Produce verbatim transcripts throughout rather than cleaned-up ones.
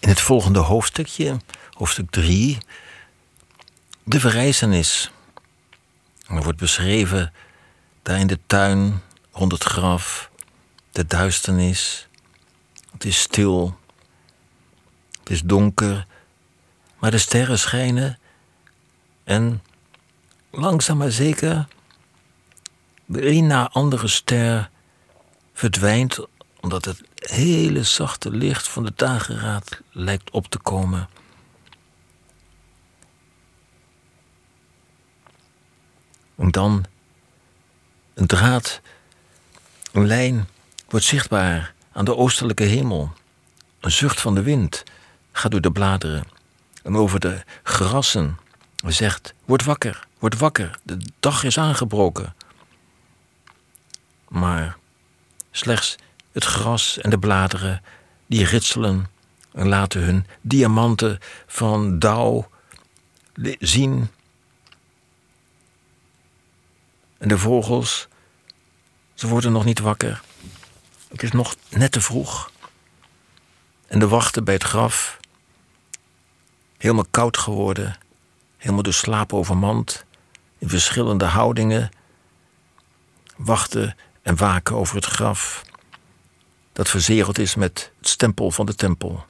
In het volgende hoofdstukje, hoofdstuk drie, de verrijzenis. Er wordt beschreven daar in de tuin, rond het graf, de duisternis. Het is stil, het is donker, maar de sterren schijnen. En langzaam maar zeker, de een na andere ster verdwijnt, omdat het hele zachte licht van de dageraad lijkt op te komen. En dan een draad, een lijn wordt zichtbaar aan de oostelijke hemel. Een zucht van de wind gaat door de bladeren en over de grassen zegt: word wakker, word wakker, de dag is aangebroken. Maar slechts het gras en de bladeren die ritselen en laten hun diamanten van dauw zien. En de vogels, ze worden nog niet wakker. Het is nog net te vroeg. En de wachten bij het graf, helemaal koud geworden, helemaal door slaap overmand, in verschillende houdingen, wachten en waken over het graf dat verzegeld is met het stempel van de tempel.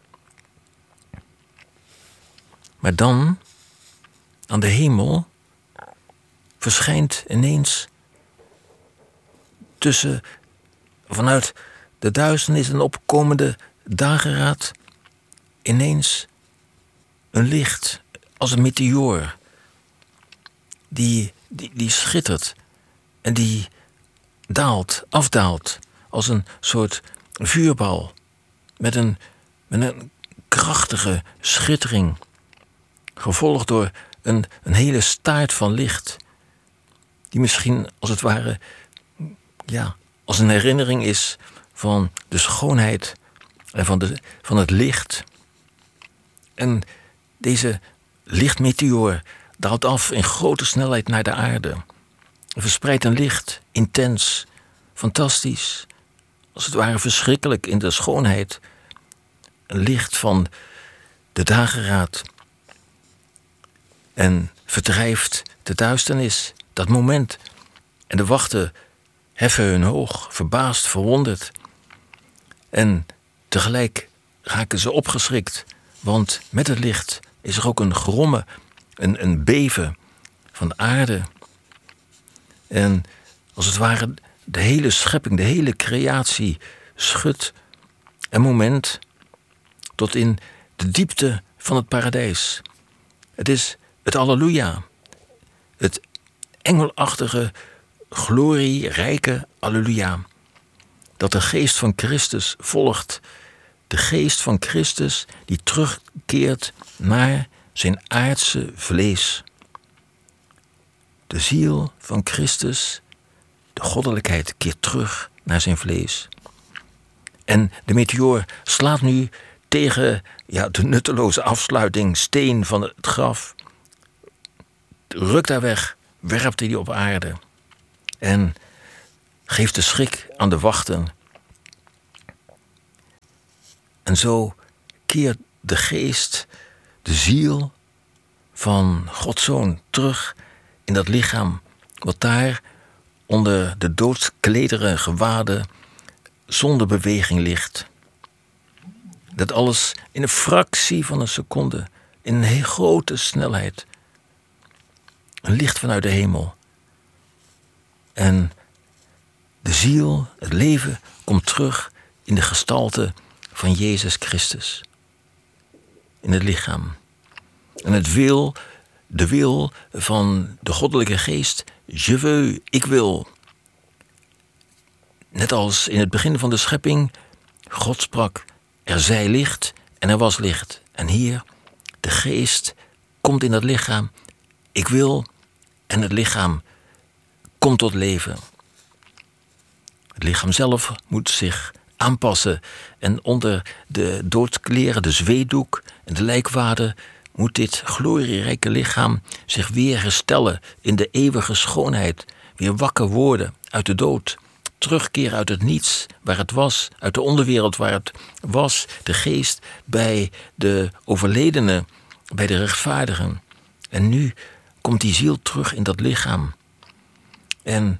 Maar dan, aan de hemel, verschijnt ineens tussen, vanuit de duisternis en opkomende dageraad, ineens een licht als een meteoor, die, die, die schittert en die daalt, afdaalt als een soort vuurbal met een, met een krachtige schittering, gevolgd door een, een hele staart van licht, die misschien als het ware, ja, als een herinnering is van de schoonheid en van, de, van het licht. En deze lichtmeteoor daalt af in grote snelheid naar de aarde en verspreidt een licht, intens, fantastisch, als het ware verschrikkelijk in de schoonheid. Een licht van de dageraad. En verdrijft de duisternis, dat moment. En de wachten heffen hun hoog, verbaasd, verwonderd. En tegelijk raken ze opgeschrikt, want met het licht is er ook een grommen, een, een beven van de aarde. En als het ware de hele schepping, de hele creatie schudt een moment tot in de diepte van het paradijs. Het is het Halleluja, het engelachtige, glorierijke Halleluja, dat de geest van Christus volgt. De geest van Christus die terugkeert naar zijn aardse vlees. De ziel van Christus, de goddelijkheid, keert terug naar zijn vlees. En de meteoor slaat nu tegen ja, de nutteloze afsluiting, steen van het graf. Rukt daar weg, werpt hij die op aarde. En geeft de schrik aan de wachten. En zo keert de geest, de ziel van Gods Zoon terug in dat lichaam, wat daar onder de doodsklederen gewaden zonder beweging ligt. Dat alles in een fractie van een seconde, in een heel grote snelheid. Een licht vanuit de hemel. En de ziel, het leven, komt terug in de gestalte van Jezus Christus. In het lichaam. En het wil, de wil van de goddelijke geest, je veux, ik wil. Net als in het begin van de schepping, God sprak, er zij licht en er was licht. En hier, de geest komt in dat lichaam, ik wil, en het lichaam komt tot leven. Het lichaam zelf moet zich aanpassen en onder de doodkleren, de zweetdoek en de lijkwade moet dit glorierijke lichaam zich weer herstellen in de eeuwige schoonheid, weer wakker worden uit de dood, terugkeren uit het niets, waar het was, uit de onderwereld waar het was, de geest bij de overledene, bij de rechtvaardigen. En nu komt die ziel terug in dat lichaam. En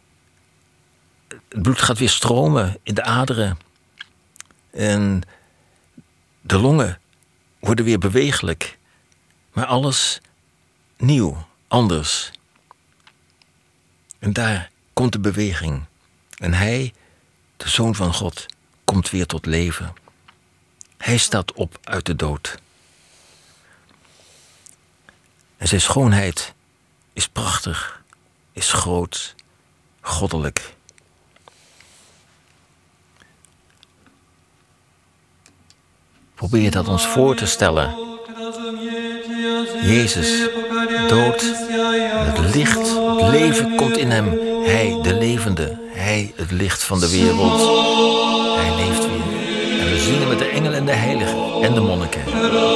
het bloed gaat weer stromen in de aderen. En de longen worden weer bewegelijk. Maar alles nieuw, anders. En daar komt de beweging. En hij, de Zoon van God, komt weer tot leven. Hij staat op uit de dood. En zijn schoonheid is prachtig, is groot, goddelijk. Probeer dat ons voor te stellen. Jezus, dood, het licht, het leven komt in hem. Hij, de levende, hij, het licht van de wereld. Hij leeft weer. En we zingen met de engelen en de heiligen en de monniken.